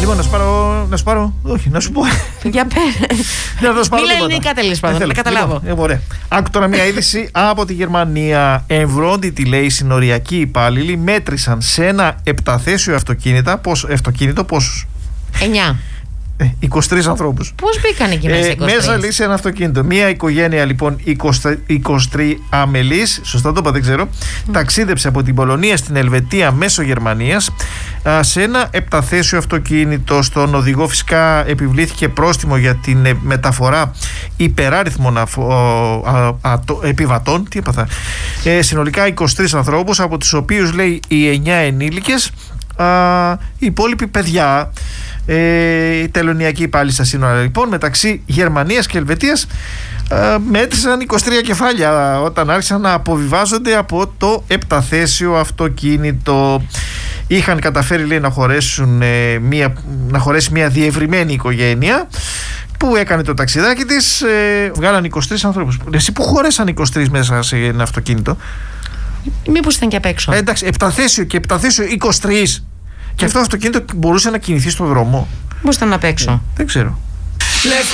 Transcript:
Λοιπόν, να σου πάρω. Όχι, να σου πω. Για πέρα. Μίλα ελληνικά τέλος πάντων, να καταλάβω. Ωραία. Άκου τώρα μια είδηση από τη Γερμανία. Ευρώντιτοι, λέει, συνοριακοί υπάλληλοι μέτρησαν σε ένα επταθέσιο αυτοκίνητο πόσους? 9. 23 ανθρώπους. Πώς μπήκαν εκεί μέσα 23? Μέσα, λέει, σε ένα αυτοκίνητο. Μια οικογένεια, λοιπόν, 23 αμελής, σωστά το είπα, δεν ξέρω, ταξίδεψε από την Πολωνία στην Ελβετία μέσω Γερμανίας σε ένα επταθέσιο αυτοκίνητο. Στον οδηγό φυσικά επιβλήθηκε πρόστιμο για την μεταφορά υπεράριθμων επιβατών. Τι έπαθα? Συνολικά 23 ανθρώπους, από τους οποίους, λέει, οι 9 ενήλικες, οι υπόλοιποι παιδιά. Οι τελωνιακοί πάλι στα σύνορα, λοιπόν, μεταξύ Γερμανίας και Ελβετίας μέτρησαν 23 κεφάλια όταν άρχισαν να αποβιβάζονται από το επταθέσιο αυτοκίνητο. Είχαν καταφέρει, λέει, να χωρέσει μια διευρυμένη οικογένεια που έκανε το ταξιδάκι της. Βγάλαν 23 ανθρώπους. Εσύ που χωρέσαν 23 μέσα σε ένα αυτοκίνητο? Μήπως ήταν και απ' έξω? Εντάξει, επταθέσιο 23. Και αυτό το αυτοκίνητο μπορούσε να κινηθεί στον δρόμο. Πώς ήταν απ' έξω? Δεν ξέρω.